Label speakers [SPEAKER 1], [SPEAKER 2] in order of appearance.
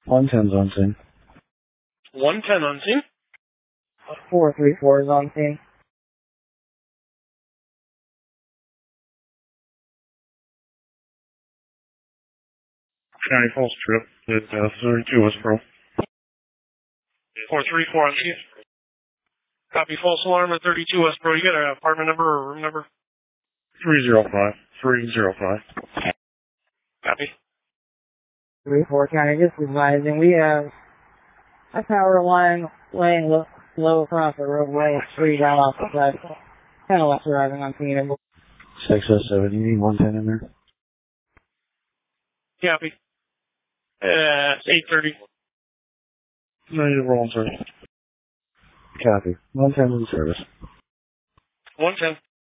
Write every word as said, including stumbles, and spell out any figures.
[SPEAKER 1] one ten's on scene.
[SPEAKER 2] one ten on scene.
[SPEAKER 3] four three four is on scene.
[SPEAKER 1] County Falls trip with uh, thirty-two West Pro.
[SPEAKER 2] four three four on scene. Copy, false alarm at thirty-two West Pro. You got an apartment number or room number?
[SPEAKER 1] three oh five. three oh five.
[SPEAKER 2] Copy.
[SPEAKER 3] three four County, just advising, we have a power line laying low, low across the roadway, three down off the side. Kind of less arriving on scene.
[SPEAKER 1] six oh seven, you need one ten in there?
[SPEAKER 2] Copy. Uh, eight thirty.
[SPEAKER 1] No, you're wrong, sir. Copy. one ten in service.
[SPEAKER 2] one ten.